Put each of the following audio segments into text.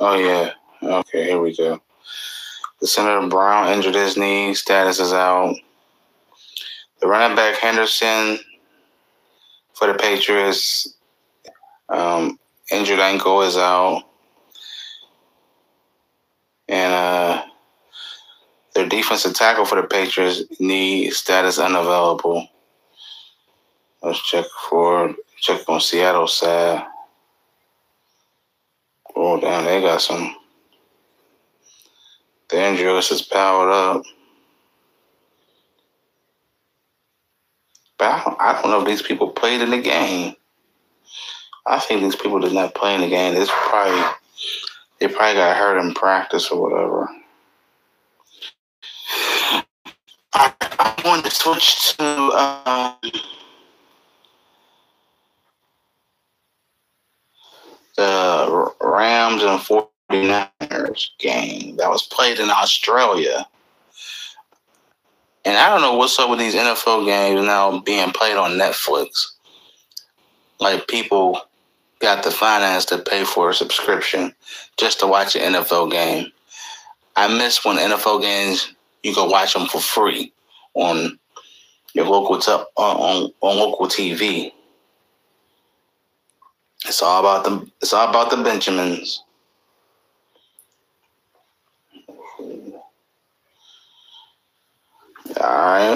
Oh, yeah. Okay, here we go. The center Brown injured his knee. Status is out. The running back Henderson for the Patriots, injured ankle is out. And their defensive tackle for the Patriots, knee status unavailable. Let's check on Seattle side. Oh, damn, they got some. The injury list is powered up. But I don't know if these people played in the game. I think these people did not play in the game. They probably got hurt in practice or whatever. I want to switch to the Rams and 49ers game that was played in Australia. And I don't know what's up with these NFL games now being played on Netflix. Like, people got the finance to pay for a subscription just to watch an NFL game. I miss when NFL games, you could watch them for free on your local on local TV. It's all about the Benjamins. All right.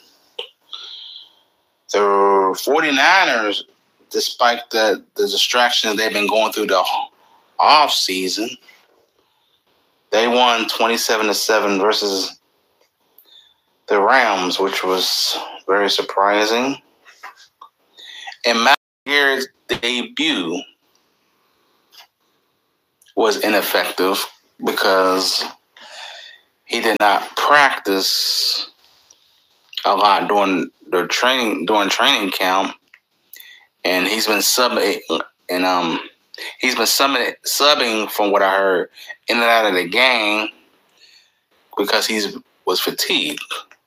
The 49ers, despite the distractions they've been going through the off season, they won 27-7 versus the Rams, which was very surprising. And Matt Garrett's debut was ineffective because he did not practice a lot during training camp, and he's been subbing from what I heard in and out of the game because he was fatigued.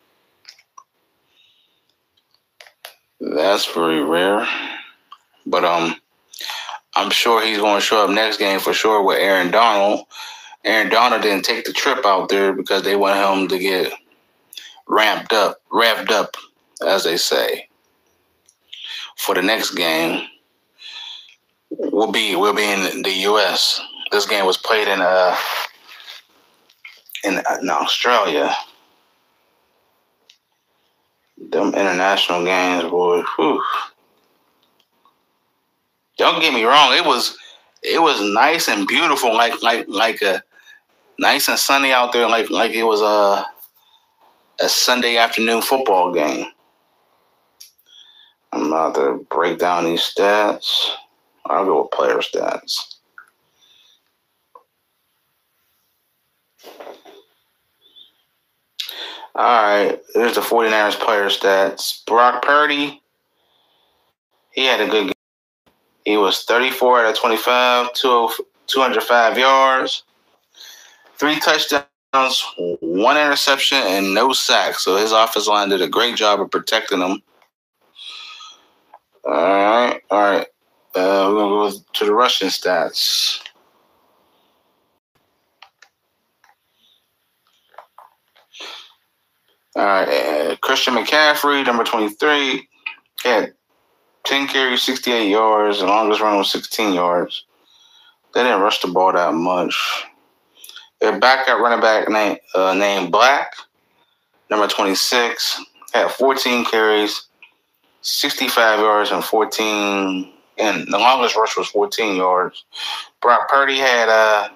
That's very rare, but I'm sure he's going to show up next game for sure with Aaron Donald. Aaron Donald didn't take the trip out there because they want him to get revved up, as they say, for the next game. We'll be in the U.S. This game was played in Australia. Them international games, boy. Whew. Don't get me wrong. It was nice and beautiful, like a nice and sunny out there, like it was a Sunday afternoon football game. I'm about to break down these stats. I'll go with player stats. All right, there's the 49ers player stats. Brock Purdy, he had a good game. He was 34 out of 25, 205 yards, 3 touchdowns, 1 interception, and no sacks. So his offensive line did a great job of protecting him. All right. We're going to go to the rushing stats. All right. Christian McCaffrey, number 23, had 10 carries, 68 yards. The longest run was 16 yards. They didn't rush the ball that much. Their backup running back named Black, number 26, had 14 carries, 65 yards, and the longest rush was 14 yards. Brock Purdy had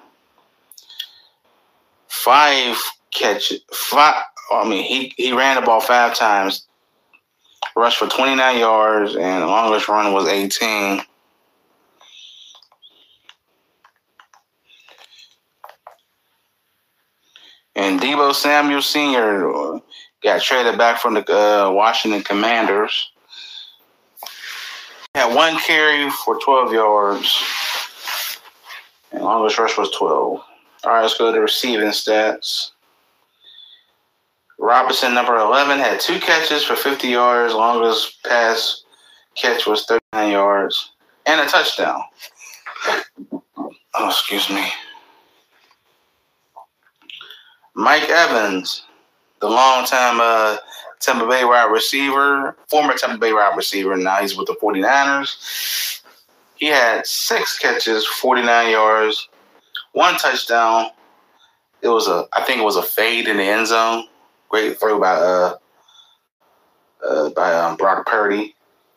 5 catches. He ran the ball 5 times, rushed for 29 yards, and the longest run was 18. And Deebo Samuel Sr. got traded back from the Washington Commanders. He had 1 carry for 12 yards, and longest rush was 12. All right, let's go to receiving stats. Robinson, number 11, had 2 catches for 50 yards. Longest pass catch was 39 yards and a touchdown. Oh, excuse me. Mike Evans, the longtime Tampa Bay wide receiver, former Tampa Bay wide receiver, now he's with the 49ers. He had 6 catches, 49 yards, 1 touchdown. I think it was a fade in the end zone. Great throw by Brock Purdy.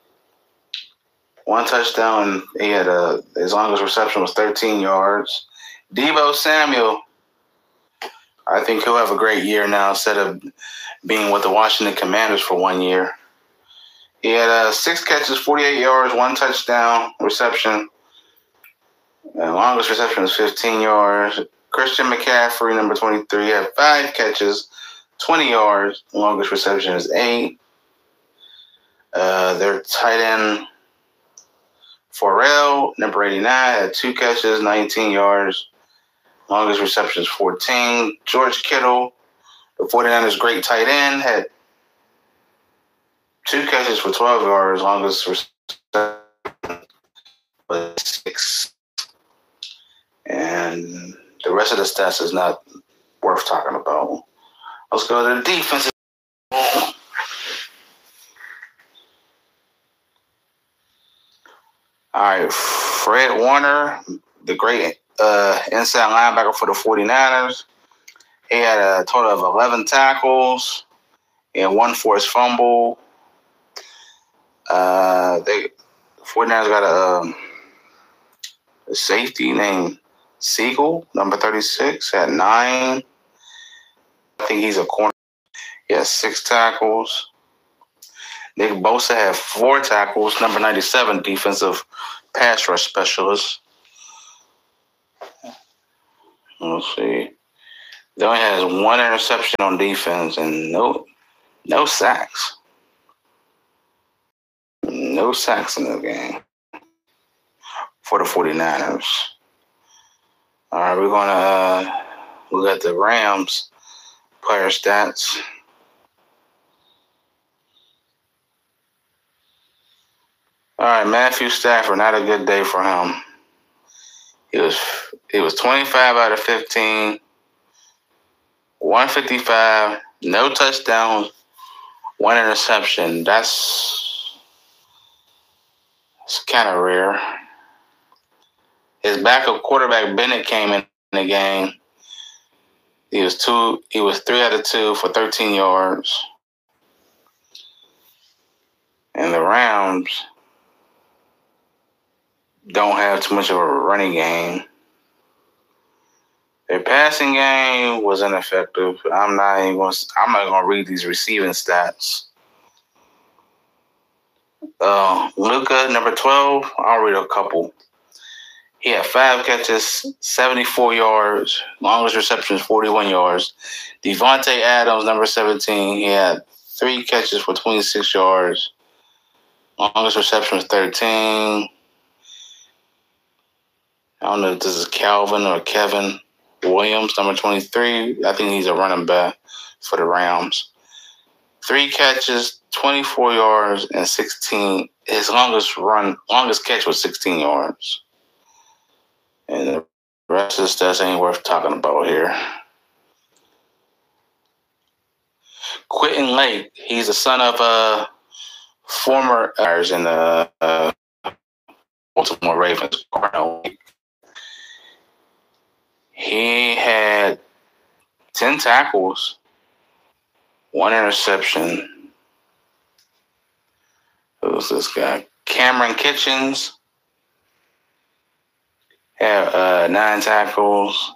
1 touchdown. He had his longest reception was 13 yards. Deebo Samuel, I think he'll have a great year now instead of being with the Washington Commanders for 1 year. He had 6 catches, 48 yards, 1 touchdown reception. The longest reception was 15 yards. Christian McCaffrey, number 23, had 5 catches, 20 yards. The longest reception is 8. Their tight end, Pharrell, number 89, had 2 catches, 19 yards. Longest reception is 14. George Kittle, the 49ers' great tight end, had 2 catches for 12 yards. Longest reception was 6. And the rest of the stats is not worth talking about. Let's go to the defense. All right, Fred Warner, the great inside linebacker for the 49ers. He had a total of 11 tackles and 1 forced fumble. The 49ers got a safety named Siegel, number 36, had 9. I think he's a corner. He has 6 tackles. Nick Bosa had 4 tackles, number 97, defensive pass rush specialist. Let's see. He only has 1 interception on defense and no sacks. No sacks in the game for the 49ers. All right, we're going to look at the Rams player stats. All right, Matthew Stafford, not a good day for him. He was 25 out of 15, 155, no touchdowns, 1 interception. That's kind of rare. His backup quarterback Bennett came in the game. He was 3 out of 2 for 13 yards. And the Rams don't have too much of a running game. Their passing game was ineffective. I'm not going to read these receiving stats. Luka, number 12, I'll read a couple. He had 5 catches, 74 yards. Longest reception is 41 yards. Devontae Adams, number 17, he had 3 catches for 26 yards. Longest reception was 13. I don't know if this is Calvin or Kevin Williams, number 23. I think he's a running back for the Rams. 3 catches, 24 yards, and 16. His longest catch was 16 yards. And the rest of the stats ain't worth talking about here. Quentin Lake, he's the son of former in the Baltimore Ravens. He had 10 tackles, 1 interception. Who's this guy? Cameron Kitchens had 9 tackles.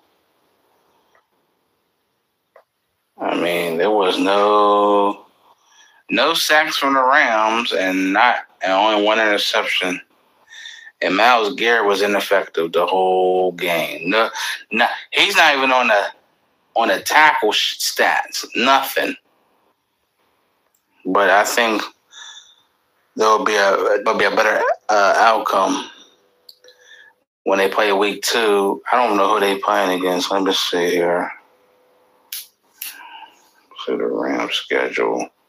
I mean, there was no sacks from the Rams and only 1 interception. And Myles Garrett was ineffective the whole game. No, he's not even on the tackle stats. Nothing. But I think there'll be a better outcome when they play week 2. I don't know who they playing against. Let me see here. See the Rams schedule.